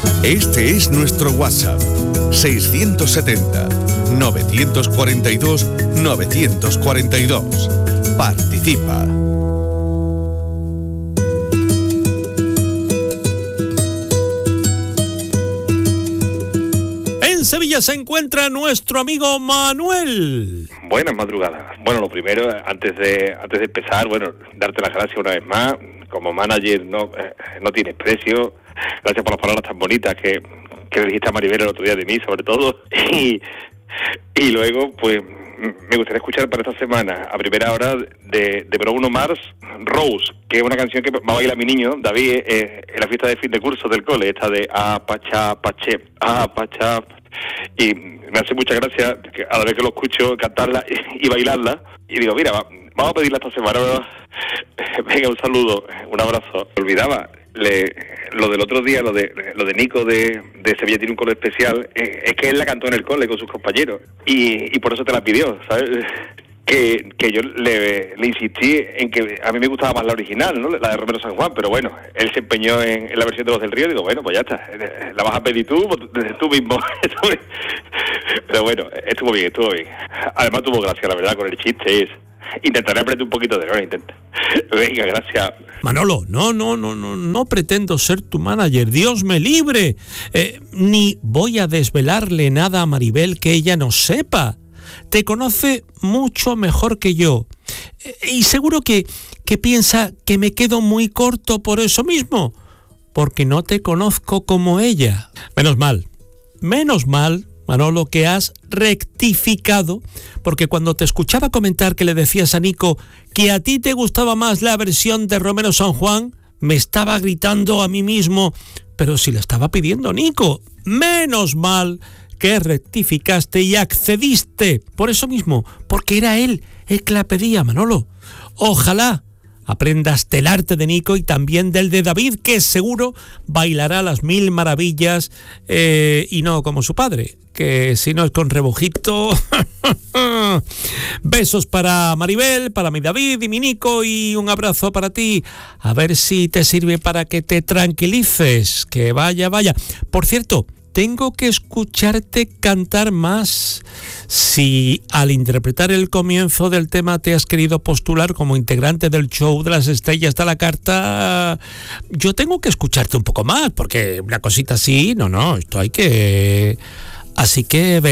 Este es nuestro WhatsApp, 670-942-942. Participa. En Sevilla se encuentra nuestro amigo Manuel. Buenas madrugadas. Bueno, lo primero, antes de empezar, darte las gracias una vez más. Como manager no tienes precio. Gracias por las palabras tan bonitas que le dijiste a Maribel el otro día de mí, sobre todo. Y luego, pues, me gustaría escuchar para esta semana, a primera hora, de Bruno Mars, Rose, que es una canción que va a bailar mi niño, David, en la fiesta de fin de curso del cole, esta de Pacha, Pache, Pacha. Y me hace mucha gracia que a la vez que lo escucho cantarla y bailarla, y digo, mira, vamos a pedirla esta semana. Venga, un saludo, un abrazo. Me olvidaba lo del otro día, lo de Nico de Sevilla tiene un cole especial, es que él la cantó en el cole con sus compañeros y por eso te la pidió, ¿sabes? Que yo le insistí en que a mí me gustaba más la original, ¿no? La de Romero San Juan, pero bueno, él se empeñó en la versión de Voz del Río y digo, bueno, pues ya está, la vas a pedir tú mismo. Pero bueno, estuvo bien. Además tuvo gracia, la verdad, con el chiste. Intentaré aprender un poquito de él, intenta. Venga, gracias. Manolo, no pretendo ser tu manager, Dios me libre. Ni voy a desvelarle nada a Maribel que ella no sepa. Te conoce mucho mejor que yo. Y seguro que piensa que me quedo muy corto por eso mismo, porque no te conozco como ella. Menos mal, Manolo, que has rectificado, porque cuando te escuchaba comentar que le decías a Nico que a ti te gustaba más la versión de Romero San Juan, me estaba gritando a mí mismo, pero si le estaba pidiendo Nico. Menos mal que rectificaste y accediste. Por eso mismo, porque era él el que la pedía, Manolo. Ojalá aprendas del arte de Nico y también del de David, que seguro bailará las mil maravillas, y no como su padre, que si no es con rebujito. Besos para Maribel, para mi David y mi Nico, y un abrazo para ti. A ver si te sirve para que te tranquilices, que vaya. Por cierto, tengo que escucharte cantar más. Si al interpretar el comienzo del tema te has querido postular como integrante del show de las estrellas de la carta, yo tengo que escucharte un poco más, porque una cosita así, no, esto hay que... Así que